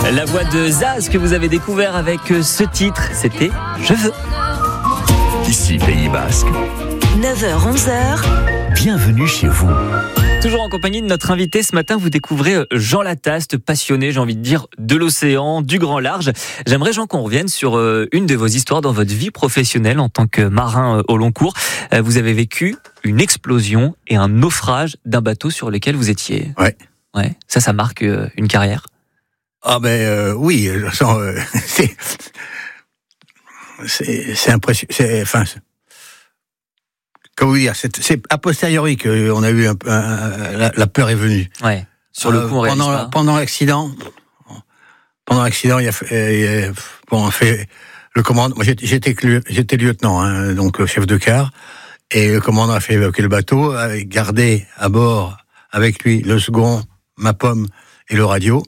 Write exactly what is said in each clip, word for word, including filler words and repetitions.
La voix de Zaz que vous avez découvert avec ce titre, c'était Je veux. Ici Pays Basque. neuf heures onze heures. Bienvenue chez vous. Toujours en compagnie de notre invité ce matin, vous découvrez Jean Lataste, passionné, j'ai envie de dire, de l'océan, du grand large. J'aimerais, Jean, qu'on revienne sur une de vos histoires dans votre vie professionnelle en tant que marin au long cours. Vous avez vécu une explosion et un naufrage d'un bateau sur lequel vous étiez. Ouais. Ouais. Ça, ça marque une carrière. Ah ben euh, oui, je sens, euh, c'est c'est c'est impressionnant. C'est enfin. C'est... Comment vous dire, c'est, c'est a posteriori qu'on a eu un, un, la, la peur est venue. Ouais. Sur le coup, on euh, pendant, réalise pas. pendant l'accident, pendant l'accident, il y a, il y a bon, on fait le commandant. Moi, j'étais, j'étais, j'étais lieutenant, hein, donc chef de quart, et le commandant a fait évacuer le bateau, a gardé à bord avec lui le second, ma pomme et le radio,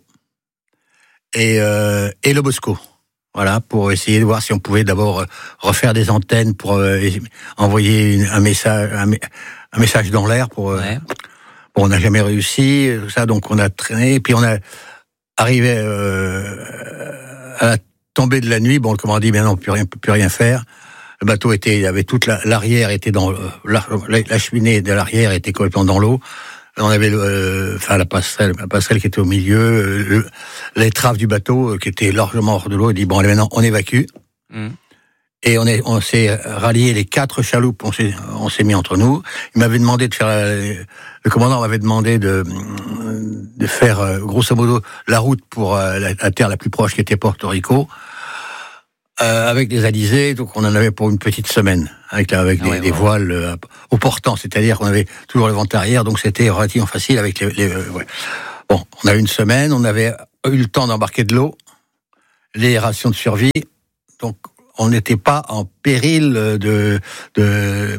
et euh, et le Bosco. Voilà, pour essayer de voir si on pouvait d'abord refaire des antennes pour euh, envoyer une, un message, un, un message dans l'air. Pour, euh, ouais. Bon, on n'a jamais réussi, tout ça, donc on a traîné. Et puis on a arrivé euh, à la tombée de la nuit. Bon, le commandant dit, mais non, on peut rien, peut plus rien faire. Le bateau était, il avait toute la, l'arrière était dans la, la cheminée de l'arrière était complètement dans l'eau. On avait le, enfin la passerelle, la passerelle qui était au milieu, le, les traves du bateau qui étaient largement hors de l'eau. Il dit bon, allez maintenant on évacue. Mmh. Et on est, on s'est rallié les quatre chaloupes. On s'est, on s'est mis entre nous. Il m'avait demandé de faire, le commandant m'avait demandé de, de faire grosso modo la route pour la, la terre la plus proche qui était Porto Rico. Euh, avec des alizés, donc on en avait pour une petite semaine, avec, avec ah des, ouais, des ouais. voiles euh, au portant, c'est-à-dire qu'on avait toujours le vent arrière, donc c'était relativement facile avec les... les euh, ouais. Bon, on a eu une semaine, on avait eu le temps d'embarquer de l'eau, les rations de survie, donc on n'était pas en péril de... de, de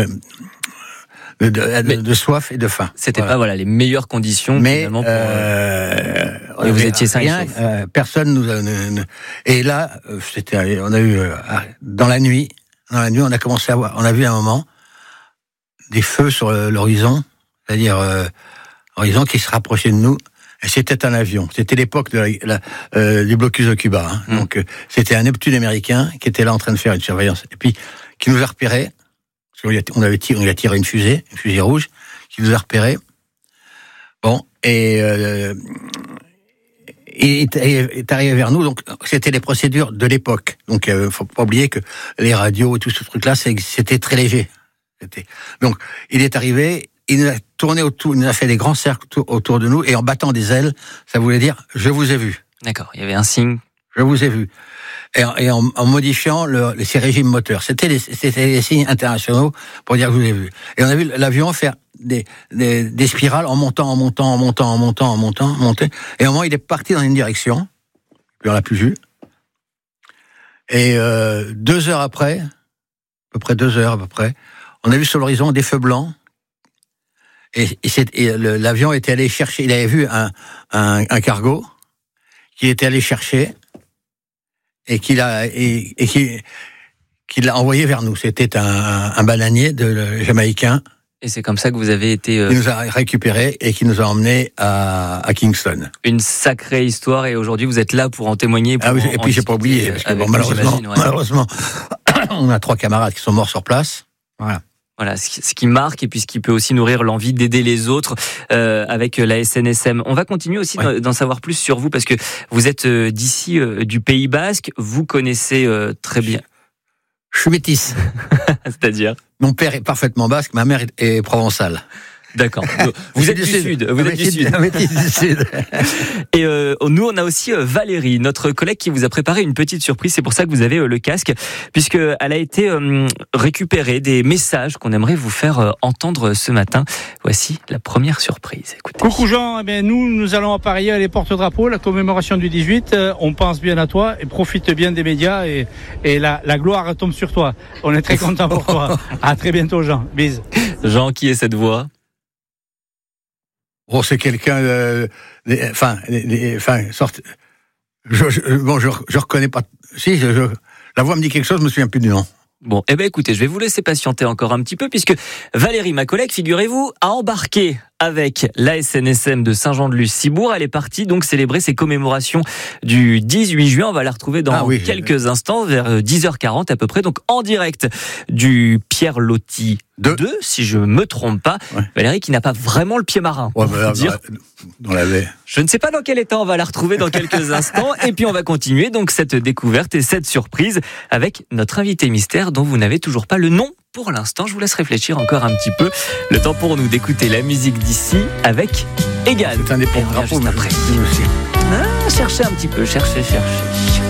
De, de, de, de soif et de faim. C'était voilà. pas voilà les meilleures conditions. Mais finalement, pour, euh, et vous étiez sain rien, euh, personne nous a. Ne, ne, et là, c'était, on a eu euh, dans la nuit, dans la nuit, on a commencé à voir, on a vu à un moment des feux sur l'horizon, c'est-à-dire euh, l'horizon qui se rapprochait de nous. Et c'était un avion. C'était l'époque de la, la, euh, du blocus de Cuba. Hein. Mmh. Donc euh, c'était un Neptune américain qui était là en train de faire une surveillance et puis qui nous a repérés. On avait tiré, on a tiré une fusée, une fusée rouge, qui nous a repérés. Bon, et euh, il est, est arrivé vers nous. Donc, c'était les procédures de l'époque. Donc, il euh, faut pas oublier que les radios et tout ce truc-là, c'était très léger. C'était... Donc, il est arrivé, il nous a tourné autour, il nous a fait des grands cercles autour de nous, et en battant des ailes, ça voulait dire « je vous ai vu ». D'accord, il y avait un signe. Je vous ai vu. Et en, et en, en modifiant le, ces régimes moteurs. C'était les, c'était les signes internationaux pour dire que je vous ai vu. Et on a vu l'avion faire des, des, des spirales en montant, en montant, en montant, en montant, en montant, monter. Et au moment, il est parti dans une direction. Puis on l'a plus vu. Et euh, deux heures après, à peu près deux heures à peu près, on a vu sur l'horizon des feux blancs. Et, et, c'est, et le, l'avion était allé chercher, il avait vu un, un, un cargo qui était allé chercher et qu'il a et, et qui qu'il l'a envoyé vers nous. C'était un, un bananier de le, jamaïcain. Et c'est comme ça que vous avez été... Euh... Qui nous a récupérés et qui nous a emmenés à, à Kingston. Une sacrée histoire, et aujourd'hui vous êtes là pour en témoigner. Pour ah oui, en, et puis j'ai pas oublié, parce que bon, malheureusement, ouais. malheureusement, on a trois camarades qui sont morts sur place. Voilà. Voilà, ce qui marque et puis ce qui peut aussi nourrir l'envie d'aider les autres euh, avec la S N S M. On va continuer aussi ouais. d'en savoir plus sur vous parce que vous êtes euh, d'ici, euh, du Pays Basque. Vous connaissez euh, très bien. Je suis métisse. C'est-à-dire ? Mon père est parfaitement basque, ma mère est, est provençale. D'accord. Vous êtes du sud. sud. Vous êtes du sud. du sud. Et euh, nous, on a aussi euh, Valérie, notre collègue, qui vous a préparé une petite surprise. C'est pour ça que vous avez euh, le casque, puisque elle a été euh, récupérée des messages qu'on aimerait vous faire euh, entendre ce matin. Voici la première surprise. Écoutez. Coucou Jean. Eh bien, nous, nous allons apparaître à les porte-drapeaux, la commémoration du dix-huit. Euh, on pense bien à toi et profite bien des médias et, et la, la gloire tombe sur toi. On est très content pour toi. À très bientôt, Jean. Bise. Jean, qui est cette voix ? Oh, c'est quelqu'un, euh, enfin, enfin, sorte. Je, je, bon, je, je reconnais pas. Si, je, je, la voix me dit quelque chose, je me souviens plus du nom. Bon, eh ben écoutez, je vais vous laisser patienter encore un petit peu, puisque Valérie, ma collègue, figurez-vous, a embarqué avec la S N S M de Saint-Jean-de-Luz-Cibourg. Elle est partie donc célébrer ses commémorations du dix-huit juin. On va la retrouver dans Ah oui. quelques instants, vers dix heures quarante à peu près, donc en direct du Pierre Loti Deux. deux, si je me trompe pas. Ouais. Valérie qui n'a pas vraiment le pied marin. Ouais, on bah, va là, dire. dans la baie. Je ne sais pas dans quel état, on va la retrouver dans quelques instants. Et puis on va continuer donc cette découverte et cette surprise avec notre invité mystère dont vous n'avez toujours pas le nom pour l'instant. Je vous laisse réfléchir encore un petit peu. Le temps pour nous d'écouter la musique d'ici avec Egan. C'est un des Et on revient porte-drapeaux, juste mais après. je- je aussi. Ah, cherchez un petit peu, cherchez, cherchez.